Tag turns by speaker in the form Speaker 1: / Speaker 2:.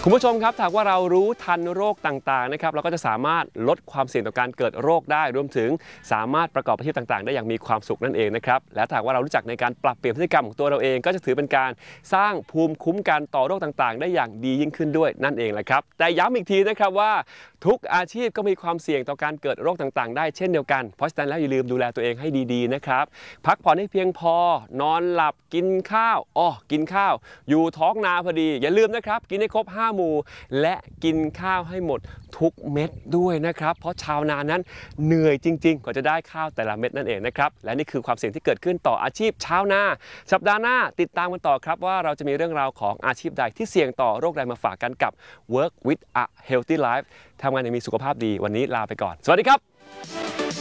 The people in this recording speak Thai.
Speaker 1: คุณผู้ชมครับหากว่าเรารู้ทันโรคต่างๆนะครับเราก็จะสามารถลดความเสี่ยงต่อการเกิดโรคได้รวมถึงสามารถประกอบอาชีพต่างๆได้อย่างมีความสุขนั่นเองนะครับและหากว่าเรารู้จักในการปรับเปลี่ยนพฤติกรรมของตัวเราเองก็จะถือเป็นการสร้างภูมิคุ้มกันต่อโรคต่างๆได้อย่างดียิ่งขึ้นด้วยนั่นเองแหละครับแต่ย้ำอีกทีนะครับว่าทุกอาชีพก็มีความเสี่ยงต่อการเกิดโรคต่างๆได้เช่นเดียวกันเพราะฉะนั้นแล้วอย่าลืมดูแลตัวเองให้ดีๆนะครับพักผ่อนให้เพียงพอนอนหลับกินข้าวกินข้าวอยู่ท้องนาพอดีอย่าลืมนะครับกินให้ครบ5 หมู่และกินข้าวให้หมดทุกเม็ดด้วยนะครับเพราะชาวนานั้นเหนื่อยจริงๆกว่าจะได้ข้าวแต่ละเม็ดนั่นเองนะครับและนี่คือความเสี่ยงที่เกิดขึ้นต่ออาชีพชาวนาสัปดาห์หน้าติดตามกันต่อครับว่าเราจะมีเรื่องราวของอาชีพใดที่เสี่ยงต่อโรคใดมาฝากกันกับ Work with a Healthy Life ทำงานอย่างมีสุขภาพดีวันนี้ลาไปก่อนสวัสดีครับ